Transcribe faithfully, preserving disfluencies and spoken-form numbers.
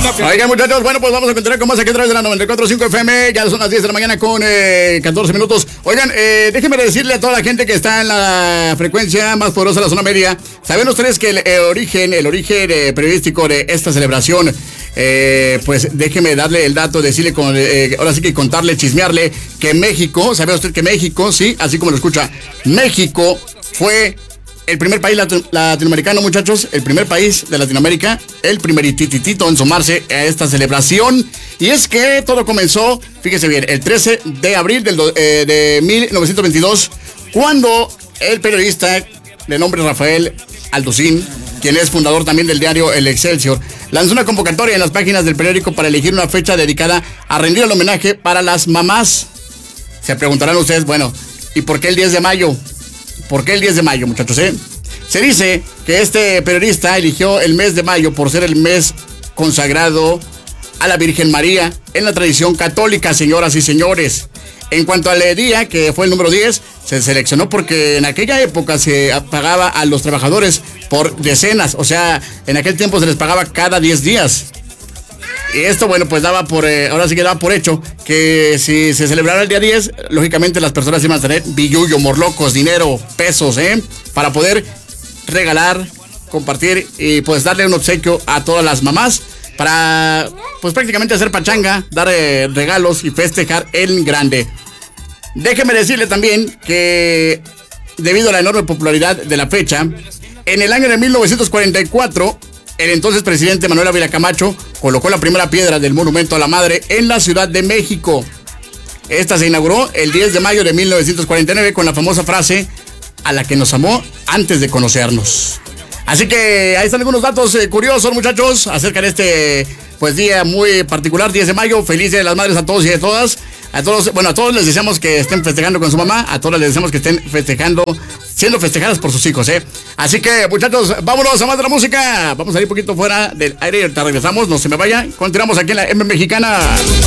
Oigan, muchachos, bueno, pues vamos a continuar con más aquí a través de la noventa y cuatro punto cinco F M. Ya son las diez de la mañana con eh, catorce minutos. Oigan, eh, déjenme decirle a toda la gente que está en la frecuencia más poderosa de la zona media. ¿Saben ustedes que el eh, origen, el origen eh, periodístico de esta celebración, eh, pues déjeme darle el dato, decirle, con, eh, ahora sí que contarle, chismearle, que México, ¿sabe usted que México, sí, así como lo escucha, México fue el primer país latino, latinoamericano, muchachos, el primer país de Latinoamérica, el primerititito en sumarse a esta celebración. Y es que todo comenzó, fíjese bien, el trece de abril del, eh, de mil novecientos veintidós, cuando el periodista de nombre Rafael Alducín, quien es fundador también del diario El Excelsior, lanzó una convocatoria en las páginas del periódico para elegir una fecha dedicada a rendir el homenaje para las mamás. Se preguntarán ustedes, bueno, ¿y por qué el diez de mayo? ¿Por qué el diez de mayo, muchachos? Eh? Se dice que este periodista eligió el mes de mayo por ser el mes consagrado a la Virgen María en la tradición católica, señoras y señores. En cuanto al día, que fue el número diez, se seleccionó porque en aquella época se pagaba a los trabajadores por decenas, o sea, en aquel tiempo se les pagaba cada diez días. Y esto, bueno, pues daba por, eh, ahora sí que daba por hecho que si se celebrara el día diez, lógicamente las personas iban a tener billullo, morlocos, dinero, pesos, ¿eh? Para poder regalar, compartir y pues darle un obsequio a todas las mamás para, pues prácticamente hacer pachanga, dar eh, regalos y festejar en grande. Déjeme decirle también que debido a la enorme popularidad de la fecha, en el año de mil novecientos cuarenta y cuatro, el entonces presidente Manuel Ávila Camacho colocó la primera piedra del monumento a la madre en la Ciudad de México. Esta se inauguró el diez de mayo de mil novecientos cuarenta y nueve con la famosa frase: a la que nos amó antes de conocernos. Así que ahí están algunos datos eh, curiosos, muchachos, acerca de este pues día muy particular, diez de mayo. Feliz Día de las Madres a todos y a todas. A todos, bueno, a todos les deseamos que estén festejando con su mamá, a todas les deseamos que estén festejando, siendo festejadas por sus hijos, ¿eh? Así que, muchachos, vámonos a más de la música. Vamos a ir un poquito fuera del aire y ahorita regresamos, no se me vaya. Continuamos aquí en la M Mexicana.